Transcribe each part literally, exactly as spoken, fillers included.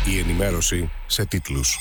Η ενημέρωση σε τίτλους.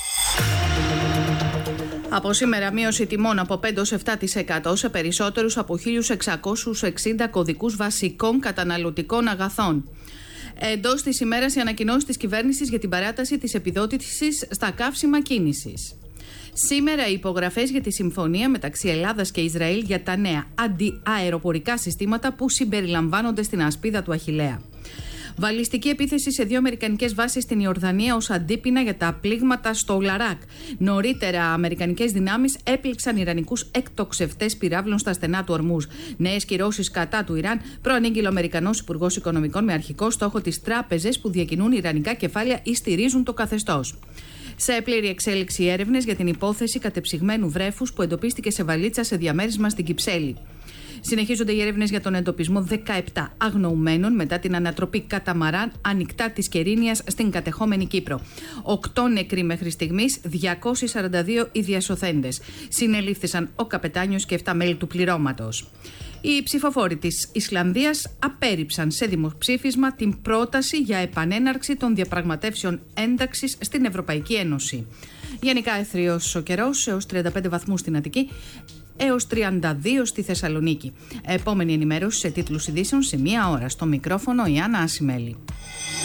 Από σήμερα μείωση τιμών από πέντε έως επτά τοις εκατό σε περισσότερους από χίλιους εξακόσιους εξήντα κωδικούς βασικών καταναλωτικών αγαθών. Εντός της ημέρας οι ανακοινώσεις της κυβέρνησης για την παράταση της επιδότησης στα καύσιμα κίνησης. Σήμερα οι υπογραφές για τη συμφωνία μεταξύ Ελλάδας και Ισραήλ για τα νέα αντιαεροπορικά συστήματα που συμπεριλαμβάνονται στην ασπίδα του Αχιλλέα. Βαλιστική επίθεση σε δύο αμερικανικές βάσεις στην Ιορδανία ως αντίπεινα για τα πλήγματα στο Λαράκ. Νωρίτερα, αμερικανικές δυνάμεις έπληξαν ιρανικούς εκτοξευτές πυράβλων στα στενά του Ορμούζ. Νέες κυρώσεις κατά του Ιράν, προανήγγειλε ο Αμερικανός Υπουργός Οικονομικών με αρχικό στόχο τις τράπεζες που διακινούν ιρανικά κεφάλαια ή στηρίζουν το καθεστώς. Σε πλήρη εξέλιξη έρευνες για την υπόθεση κατεψυγμένου βρέφους που εντοπίστηκε σε βαλίτσα σε διαμέρισμα στην Κυψέλη. Συνεχίζονται οι έρευνες για τον εντοπισμό δεκαεπτά αγνοουμένων μετά την ανατροπή καταμαράν ανοιχτά της Κερίνιας στην κατεχόμενη Κύπρο. Οκτώ νεκροί μέχρι στιγμής, διακόσιοι σαράντα δύο οι διασωθέντες. Συνελήφθησαν ο καπετάνιος και επτά μέλη του πληρώματος. Οι ψηφοφόροι της Ισλανδίας απέρριψαν σε δημοψήφισμα την πρόταση για επανέναρξη των διαπραγματεύσεων ένταξης στην Ευρωπαϊκή Ένωση. Γενικά αιθριος ο καιρός, έως τριάντα πέντε βαθμούς στην Αττική, έως τριάντα δύο στη Θεσσαλονίκη. Επόμενη ενημέρωση σε τίτλους ειδήσεων σε μία ώρα. Στο μικρόφωνο η Άννα Ασημέλη.